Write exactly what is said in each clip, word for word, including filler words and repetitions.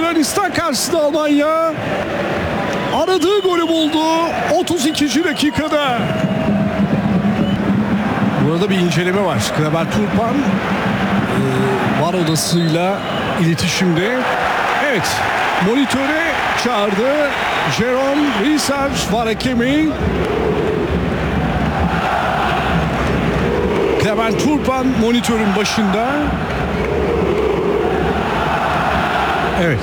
Yunanistan karşısında Almanya aradığı golü buldu otuz ikinci dakikada. Burada bir inceleme var. Kleber Turpan e, var odasıyla iletişimde. Evet, monitöre çağırdı. Jerome Risser var hakemi. Kleber Turpan monitörün başında. Evet.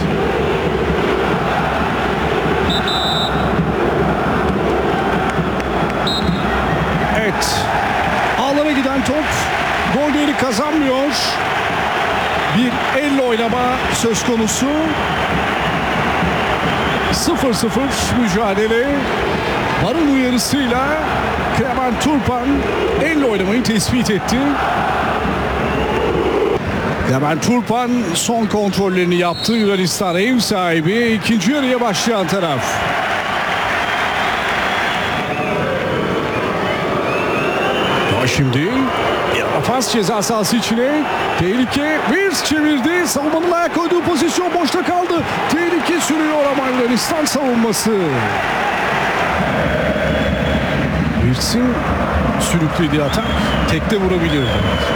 Evet. Ağlara giden top golleri kazanmıyor. Bir elle oynama söz konusu. sıfır sıfır mücadele. Varın uyarısıyla Kleber Turpan elle oynamayı tespit etti. Kleber Turpan son kontrollerini yaptı. Yunanistan ev sahibi, ikinci yarıya başlayan taraf. Daha şimdi pas ceza sahası içine. Tehlike. Wirtz çevirdi. Savunmanın ayak koyduğu pozisyon boşta kaldı. Tehlike sürüyor ama Yunanistan savunması. Wirtz'in sürüklediği atak tekte vurabilir.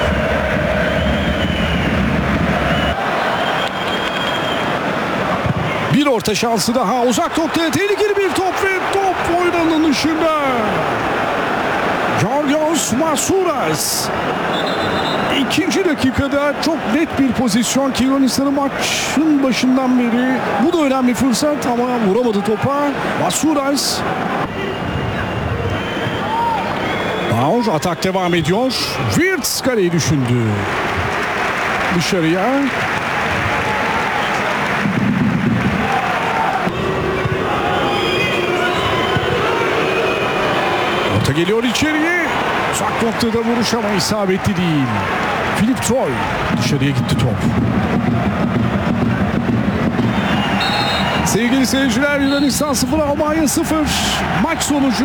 Bir orta şansı daha. Uzak noktaya tehlikeli bir top ve top oyunun dışında. Georgios Masouras. İkinci dakikada çok net bir pozisyon ki Yunanistan'ın maçın başından beri. Bu da önemli fırsat ama vuramadı topa. Masouras. Bauer, atak devam ediyor. Wirtz kaleyi düşündü. Dışarıya. Orta geliyor içeriye. Uzak noktada vuruş ama isabetli değil. Philipp Troy. Dışarıya gitti top. Sevgili seyirciler, Yunanistan sıfır, Almanya sıfır. Maç sonucu.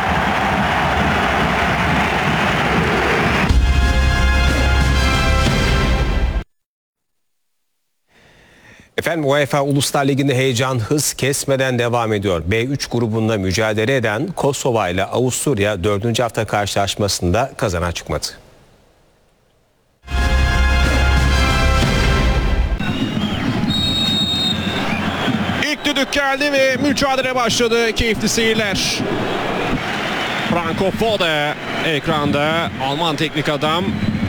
Efendim, UEFA Uluslar Ligi'nde heyecan hız kesmeden devam ediyor. B üç grubunda mücadele eden Kosova ile Avusturya dördüncü hafta karşılaşmasında kazanan çıkmadı. İlk düdük geldi ve mücadele başladı. Keyifli seyirler. Franco Foda ekranda, Alman teknik adam.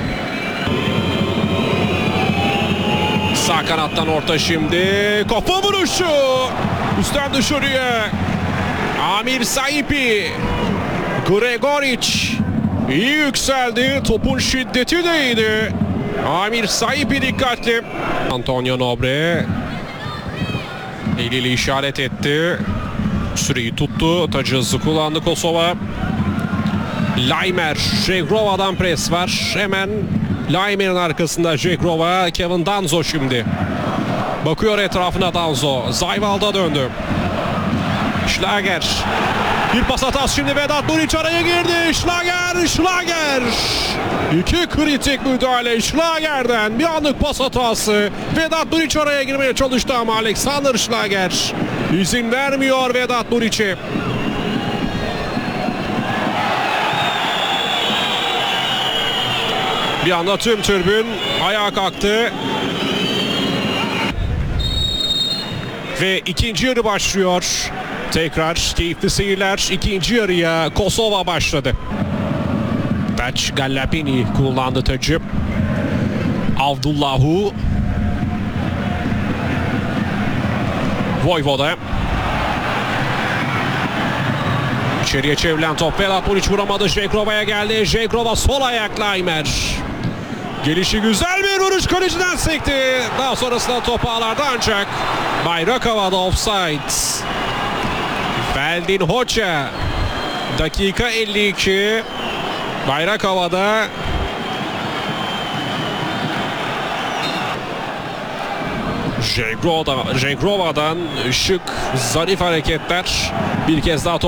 Sağ kanattan orta şimdi. Kafa vuruşu. Üstten dışarıya. Amir Saipi. Gregoric. İyi yükseldi. Topun şiddeti de iyiydi. Amir Saipi dikkatli. Antonio Nobre. Eliyle işaret etti. Süreyi tuttu. Taç hızı kullandı Kosova. Laimer. Jegrova'dan pres var. Hemen Laimer'in arkasında Jegrova. Kevin Danzo şimdi. Bakıyor etrafına Danzo. Zayval'da döndü. Schlager. Bir pas hatası şimdi, Vedat Muriç araya girdi. Schlager, Schlager. İki kritik müdahale Schlager'den. Bir anlık pas hatası. Vedat Muriç araya girmeye çalıştı ama Alexander Schlager izin vermiyor Vedat Muriç'e. Bir anda tüm tribün ayağa kalktı. Ve ikinci yarı başlıyor. Tekrar keyifli seyirler. İkinci yarıya Kosova başladı. Taç Gallapini kullandı tacı. Avdullahu. Voyvoda. İçeriye çevrilen top. Vedat Muriç vuramadı. Jegrova'ya geldi. Jegrova sol ayak Laimer. Gelişi güzel bir vuruş, kaleciden sekti. Daha sonrasında top ağlarda ancak bayrak havada, offside. Feldin Hoca. Dakika elli iki. Bayrak havada. Jegrova'dan şık, zarif hareketler. Bir kez daha top